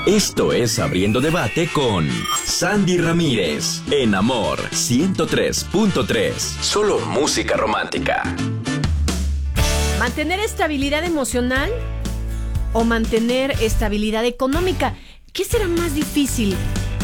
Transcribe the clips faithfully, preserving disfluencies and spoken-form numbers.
Esto es Abriendo Debate con Sandy Ramírez, en Amor ciento tres punto tres. Solo música romántica. ¿Mantener estabilidad emocional o mantener estabilidad económica? ¿Qué será más difícil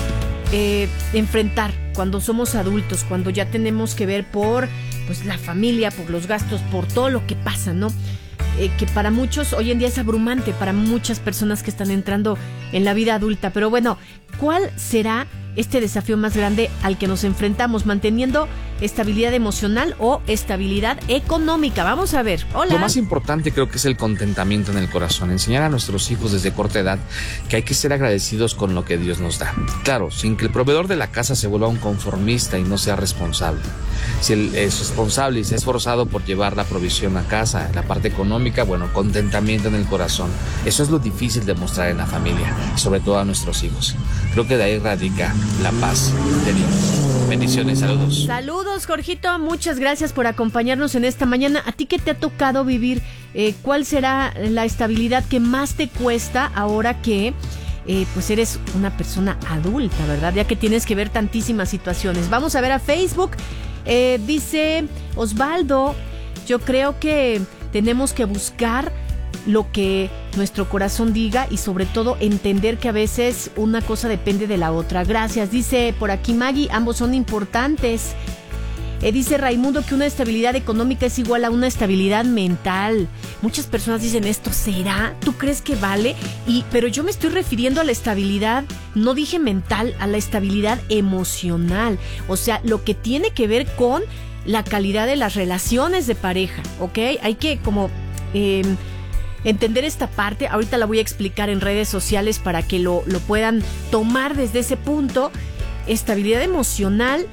eh, enfrentar cuando somos adultos, cuando ya tenemos que ver por pues, la familia, por los gastos, por todo lo que pasa, ¿no? Eh, que para muchos hoy en día es abrumante, para muchas personas que están entrando en la vida adulta. Pero bueno, ¿cuál será este desafío más grande al que nos enfrentamos, manteniendo estabilidad emocional o estabilidad económica? Vamos a ver. Hola. Lo más importante creo que es el contentamiento en el corazón, enseñar a nuestros hijos desde corta edad que hay que ser agradecidos con lo que Dios nos da. Claro, sin que el proveedor de la casa se vuelva un conformista y no sea responsable. Si él es responsable y se ha esforzado por llevar la provisión a casa, la parte económica, bueno, contentamiento en el corazón. Eso es lo difícil de mostrar en la familia, sobre todo a nuestros hijos. Creo que de ahí radica la paz de Dios. Bendiciones, saludos. Saludos, Jorgito, muchas gracias por acompañarnos en esta mañana. ¿A ti qué te ha tocado vivir? Eh, ¿Cuál será la estabilidad que más te cuesta ahora que eh, pues eres una persona adulta, verdad? Ya que tienes que ver tantísimas situaciones. Vamos a ver a Facebook. Eh, dice Osvaldo, yo creo que tenemos que buscar lo que nuestro corazón diga y sobre todo entender que a veces una cosa depende de la otra. Gracias. Dice por aquí Maggie, ambos son importantes. Eh, dice Raimundo que una estabilidad económica es igual a una estabilidad mental. Muchas personas dicen esto, ¿será? ¿Tú crees que vale? Y, pero yo me estoy refiriendo a la estabilidad, no dije mental, a la estabilidad emocional. O sea, lo que tiene que ver con la calidad de las relaciones de pareja, ¿ok? Hay que como eh, entender esta parte. Ahorita la voy a explicar en redes sociales para que lo, lo puedan tomar desde ese punto. Estabilidad emocional,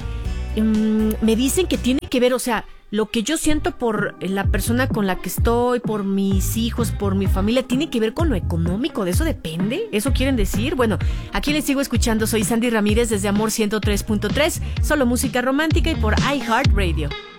um, me dicen que tiene que ver, o sea, lo que yo siento por la persona con la que estoy, por mis hijos, por mi familia, tiene que ver con lo económico. ¿De eso depende? ¿Eso quieren decir? Bueno, aquí les sigo escuchando. Soy Sandy Ramírez desde Amor ciento tres punto tres. Solo música romántica y por iHeartRadio.